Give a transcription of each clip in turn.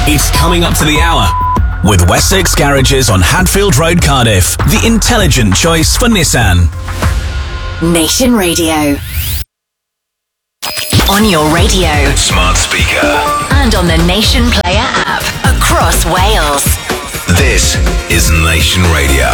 It's coming up to the hour. With Wessex Garages on Hadfield Road, Cardiff, the intelligent choice for Nissan. Nation Radio. On your radio, Smart speaker, and on the Nation Player app across Wales. This is Nation Radio.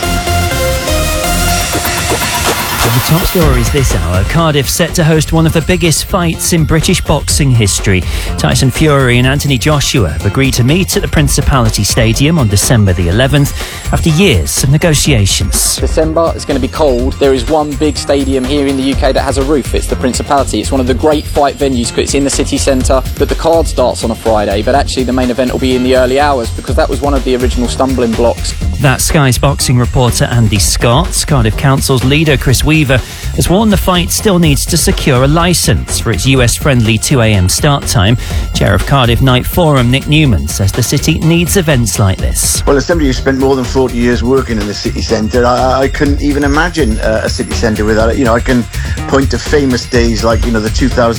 The top stories this hour. Cardiff set to host one of the biggest fights in British boxing history. Tyson Fury and Anthony Joshua have agreed to meet at the Principality Stadium on December the 11th after years of negotiations. December is going to be cold. There is one big stadium here in the UK that has a roof. It's the Principality. It's one of the great fight venues because it's in the city centre. But the card starts on a Friday, but actually the main event will be in the early hours because that was one of the original stumbling blocks. That's Sky's boxing reporter Andy Scott. Cardiff Council's leader Chris Weaver has warned the fight still needs to secure a licence for its US-friendly 2 a.m. start time. Chair of Cardiff Night Forum Nick Newman says the city needs events like this. Well, as somebody who spent more than 40 years working in the city centre, I couldn't even imagine a city centre without it. I can point to famous days like, the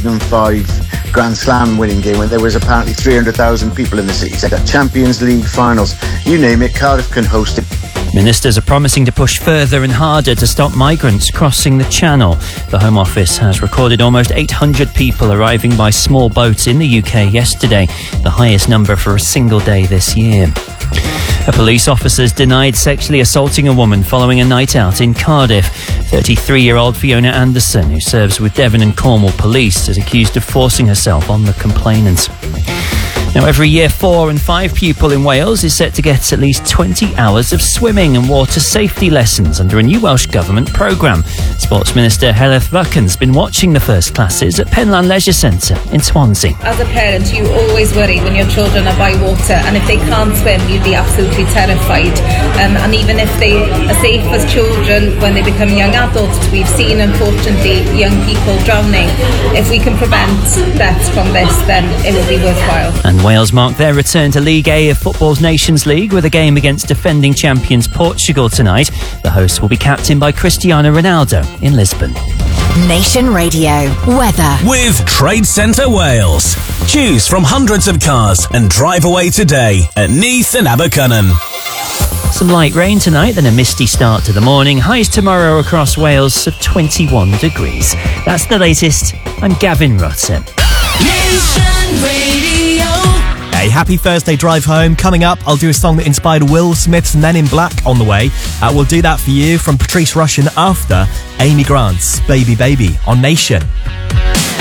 2005 Grand Slam winning game when there was apparently 300,000 people in the city centre. Champions League finals, you name it, Cardiff can host it. Ministers are promising to push further and harder to stop migrants crossing the Channel. The Home Office has recorded almost 800 people arriving by small boats in the UK yesterday, the highest number for a single day this year. A police officer's denied sexually assaulting a woman following a night out in Cardiff. 33-year-old Fiona Anderson, who serves with Devon and Cornwall Police, is accused of forcing herself on the complainant. Now, every year 4 and 5 pupil in Wales is set to get at least 20 hours of swimming and water safety lessons under a new Welsh Government programme. Sports Minister Heledd Buchan's been watching the first classes at Penlan Leisure Centre in Swansea. As a parent, you always worry when your children are by water, and if they can't swim, you'd be absolutely terrified. And even if they are safe as children, when they become young adults, we've seen, unfortunately, young people drowning. If we can prevent deaths from this, then it will be worthwhile. And Wales mark their return to League A of football's Nations League with a game against defending champions Portugal tonight. The hosts will be captained by Cristiano Ronaldo in Lisbon. Nation Radio. Weather. With Trade Centre Wales. Choose from hundreds of cars and drive away today at Neath and Abercynon. Some light rain tonight, then a misty start to the morning. Highs tomorrow across Wales of 21 degrees. That's the latest. I'm Gavin Rutter. Nation Radio. A happy Thursday drive home. Coming up, I'll do a song that inspired Will Smith's Men in Black on the way. We'll do that for you from Patrice Rushen after Amy Grant's Baby Baby on Nation.